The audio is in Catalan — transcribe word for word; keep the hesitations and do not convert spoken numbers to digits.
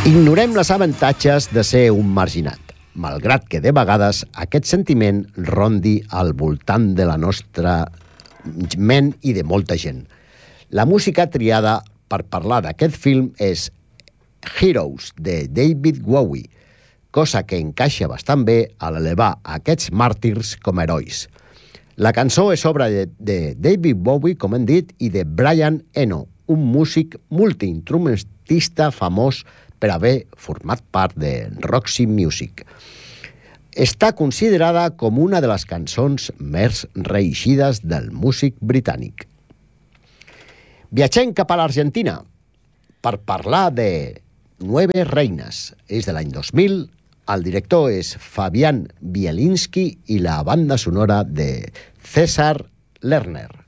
Ignorem els avantatges de ser un marginat, malgrat que de vegades aquest sentiment rondi al voltant de la nostra ment i de molta gent. La música triada per parlar d'aquest film és Heroes, de David Bowie, cosa que encaixa bastant bé a l'elevar aquests màrtirs com a herois. La cançó és obra de, de David Bowie, com hem dit, i de Brian Eno, un músic multiinstrumentista famós per haver format part de Roxy Music. Està considerada com una de les cançons més reeixides del músic britànic. Viatgem cap a l'Argentina per parlar de Nueve Reinas. És de l'any dos mil. El director és Fabián Bielinski i la banda sonora de César Lerner.